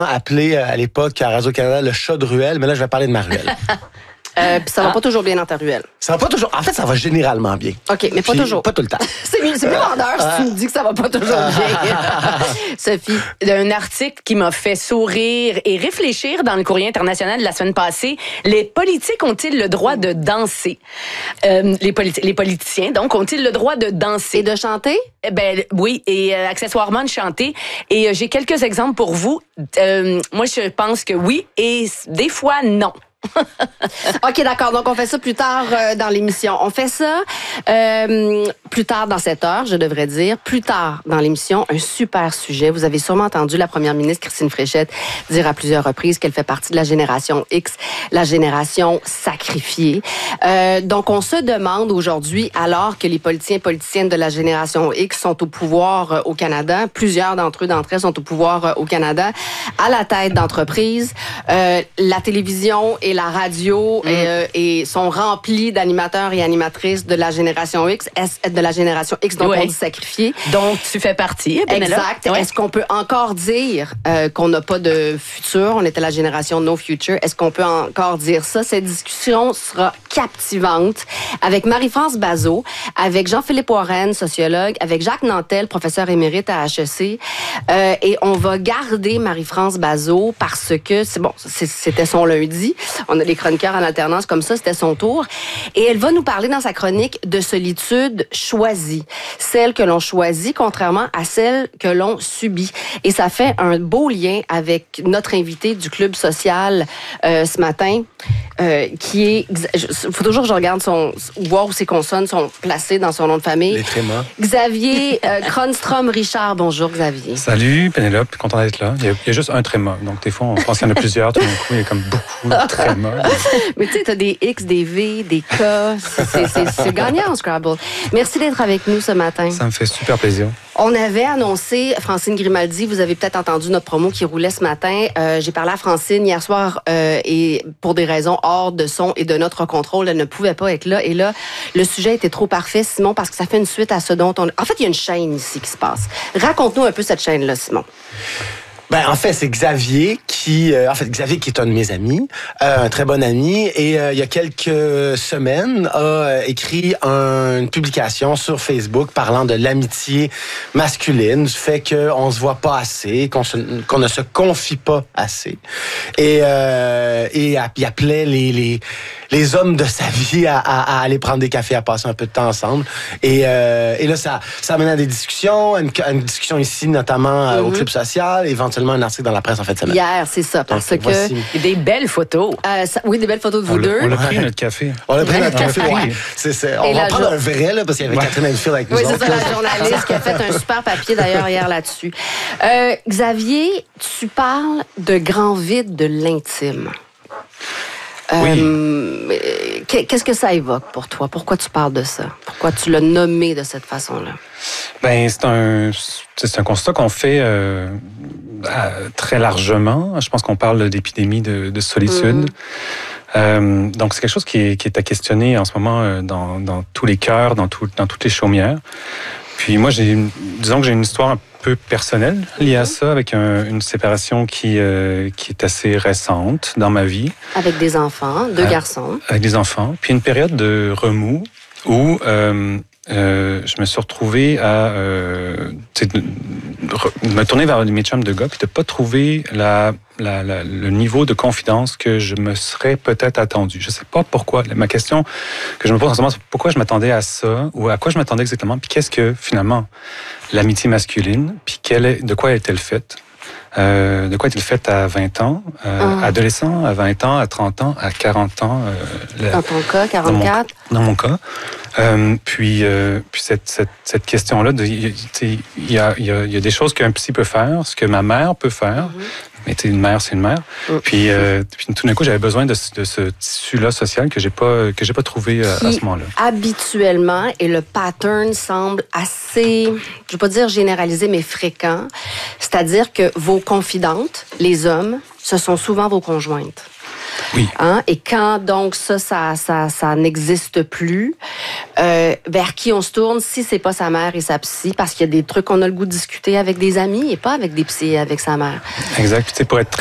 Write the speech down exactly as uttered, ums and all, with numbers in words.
appelé à l'époque à Radio-Canada le chat de ruelle, mais là, je vais parler de ma ruelle. Euh, puis ça va ah. pas toujours bien dans ta ruelle. Ça va pas toujours. En fait, ça va généralement bien. OK, mais pas Puis, toujours. Pas tout le temps. C'est mieux, c'est plus vendeur si tu me dis que ça va pas toujours bien. Sophie. Un article qui m'a fait sourire et réfléchir dans le Courrier international de la semaine passée. Les politiques ont-ils le droit de danser? Euh, les, politi- les politiciens, donc, ont-ils le droit de danser? Et de chanter? Eh ben oui, et euh, accessoirement de chanter. Et euh, j'ai quelques exemples pour vous. Euh, moi, je pense que oui, et des fois, non. OK, d'accord. Donc, on fait ça plus tard euh, dans l'émission. On fait ça euh, plus tard dans cette heure, je devrais dire. Plus tard dans l'émission, un super sujet. Vous avez sûrement entendu la première ministre, Christine Fréchette, dire à plusieurs reprises qu'elle fait partie de la génération X, la génération sacrifiée. Euh, donc, on se demande aujourd'hui, alors que les politiciens et politiciennes de la génération X sont au pouvoir euh, au Canada, plusieurs d'entre eux, d'entre elles sont au pouvoir euh, au Canada, à la tête d'entreprises, euh, la télévision et la radio mm. euh, et sont remplis d'animateurs et animatrices de la génération X, de la génération X dont oui. on dit sacrifié. Donc, tu fais partie. Exact. Ouais. Est-ce qu'on peut encore dire euh, qu'on n'a pas de futur? On était la génération no future. Est-ce qu'on peut encore dire ça? Cette discussion sera captivante avec Marie-France Bazot, avec Jean-Philippe Warren, sociologue, avec Jacques Nantel, professeur émérite à H E C. Euh, et on va garder Marie-France Bazot parce que, c'est bon, c'était son lundi. On a des chroniqueurs en alternance comme ça, c'était son tour. Et elle va nous parler dans sa chronique de solitude choisie. Celle que l'on choisit, contrairement à celle que l'on subit. Et ça fait un beau lien avec notre invité du Club social euh, ce matin, euh, qui est... Il faut toujours que je regarde son... voir où ses consonnes sont placées dans son nom de famille. Les trémas. Xavier euh, Kronstrom-Richard. Bonjour, Xavier. Salut, Pénélope. Content d'être là. Il y, a, il y a juste un tréma. Donc, des fois, on pense qu'il y en a plusieurs. Tout d'un coup, il y a comme beaucoup de trémas. Mais tu sais, t'as des X, des V, des K. C'est, c'est, c'est gagnant, Scrabble. Merci d'être avec nous ce matin. Ça me fait super plaisir. On avait annoncé, Francine Grimaldi, vous avez peut-être entendu notre promo qui roulait ce matin. Euh, j'ai parlé à Francine hier soir euh, et pour des raisons hors de son et de notre contrôle, elle ne pouvait pas être là. Et là, le sujet était trop parfait, Simon, parce que ça fait une suite à ce dont on... En fait, il y a une chaîne ici qui se passe. Raconte-nous un peu cette chaîne-là, Simon. Ben, en fait, c'est Xavier qui, euh, en fait, Xavier qui est un de mes amis, euh, un très bon ami, et euh, il y a quelques semaines a euh, écrit un, une publication sur Facebook parlant de l'amitié masculine, du fait qu'on se voit pas assez, qu'on, se, qu'on ne se confie pas assez, et euh, et il appelait les les les hommes de sa vie à, à, à aller prendre des cafés, à passer un peu de temps ensemble, et euh, et là ça ça amène à des discussions, à une, à une discussion ici notamment euh, mm-hmm. au Club social, éventuellement un article dans la presse en fait semaine. Hier, c'est ça, parce Donc, que... Voici. Des belles photos. Euh, ça, oui, des belles photos de vous on deux. On a pris notre café. On a pris notre café, oui. C'est, c'est, on Et va prendre jo- un vrai, là, parce qu'il y avait ouais. Catherine Enfield avec nous oui, autres. Oui, c'est ça, la journaliste qui a fait un super papier d'ailleurs hier là-dessus. Euh, Xavier, tu parles de grand vide de l'intime. Oui. Euh, qu'est-ce que ça évoque pour toi? Pourquoi tu parles de ça? Pourquoi tu l'as nommé de cette façon-là? Ben, c'est un, c'est un constat qu'on fait euh, très largement. Je pense qu'on parle d'épidémie de, de solitude. Mm-hmm. Euh, donc, c'est quelque chose qui est, qui est à questionner en ce moment dans, dans tous les cœurs, dans, tout, dans toutes les chaumières. Puis moi, j'ai, disons que j'ai une histoire un peu personnelle liée à ça, avec un, une séparation qui, euh, qui est assez récente dans ma vie. Avec des enfants, deux euh, garçons. Avec des enfants. Puis une période de remous où euh, euh, je me suis retrouvé à euh, me tourner vers mes chums de gars puis de pas trouver la, la, la, le niveau de confidence que je me serais peut-être attendu. Je sais pas pourquoi. Ma question que je me pose en ce moment, c'est pourquoi je m'attendais à ça ou à quoi je m'attendais exactement. Puis qu'est-ce que finalement l'amitié masculine, puis quelle est, de quoi est-elle faite? Euh, de quoi est-elle faite à vingt ans, euh, mmh. adolescent, à vingt ans, à trente ans, à quarante ans? Euh, la, dans ton cas, quarante-quatre? Dans mon, dans mon cas. Euh, puis euh, puis cette, cette, cette question-là, il y a, y, a, y a des choses qu'un psy peut faire, ce que ma mère peut faire, mmh. mais une mère, c'est une mère. Mmh. Puis, euh, puis tout d'un coup, j'avais besoin de, de ce tissu-là social que j'ai pas que j'ai pas trouvé à, à ce moment-là. Habituellement, et le pattern semble assez, je vais pas dire généralisé, mais fréquent, c'est-à-dire que vos confidentes, les hommes, ce sont souvent vos conjointes. Oui. Hein? Et quand donc ça, ça, ça, ça n'existe plus, euh, vers qui on se tourne si c'est pas sa mère et sa psy, parce qu'il y a des trucs qu'on a le goût de discuter avec des amis et pas avec des psys et avec sa mère. Exact. Puis, tu sais, pour être